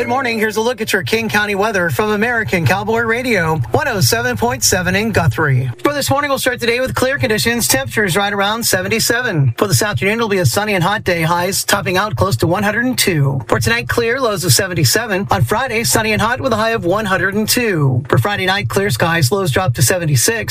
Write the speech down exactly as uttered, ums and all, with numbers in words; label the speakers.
Speaker 1: Good morning. Here's a look at your King County weather from American Cowboy Radio, one oh seven point seven in Guthrie. For this morning, we'll start today with clear conditions. Temperatures right around seventy-seven. For this afternoon, it'll be a sunny and hot day. Highs topping out close to one hundred two. For tonight, clear, lows of seventy-seven. On Friday, sunny and hot with a high of one hundred two. For Friday night, clear skies, lows drop to seventy-six.